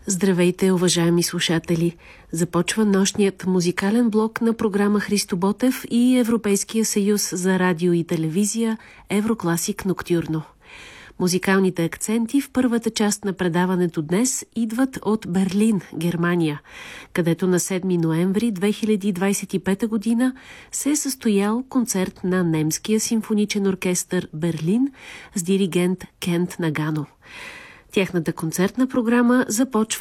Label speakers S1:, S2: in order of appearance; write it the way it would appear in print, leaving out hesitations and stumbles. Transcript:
S1: Здравейте, уважаеми слушатели! Започва нощният музикален блок на програма Христо Ботев и Европейския съюз за радио и телевизия Еврокласик Ноктюрно. Музикалните акценти в първата част на предаването днес идват от Берлин, Германия, където на 7 ноември 2025 година се е състоял концерт на немския симфоничен оркестър Берлин с диригент Кент Нагано. Тяхната концертна програма започва